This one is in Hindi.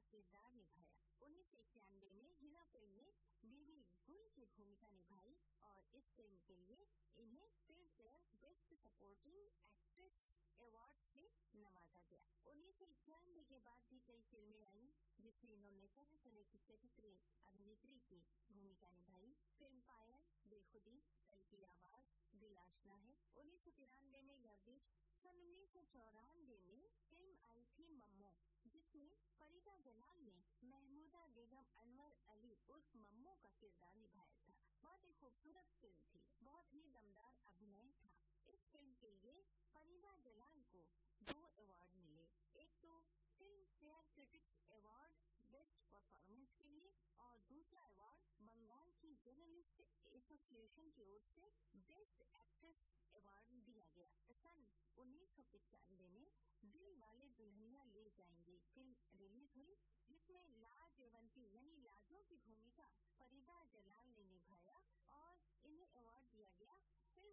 किरदार निभाया। 1991 में हिना फिल्म में बीवी गुल की भूमिका निभाई और इस फिल्म के लिए इन्हें film fair best supporting actress award से नवाजा गया। 1991 के बाद भी कई फिल्में आई जिसमें इन्होंने तरह तरह की चरित्र अभिनेत्री की भूमिका निभाई। फिल्म पायल, बेखुदी, कल की आवाज, दिल आशना है। 1993 में गर्दिश। सन 1994 में फिल्म आई थी मम्मो, जिसमें फरीदा जलाल ने महमूदा बेगम अनवर अली उर्फ मम्मो का किरदार निभाया था। बहुत ही खूबसूरत फिल्म थी, बहुत ही दमदार अभिनय था। इस फिल्म के लिए फरीदा जलाल को 2 अवार्ड मिले। एक तो film fair critics award best performance के लिए और दूसरा अवार्ड बंगाल की जर्नलिस्ट एसोसिएशन की ओर से बेस्ट एक्ट्रेस अवार्ड दिया गया। सन 1995 में दिल वाले दुल्हनिया ले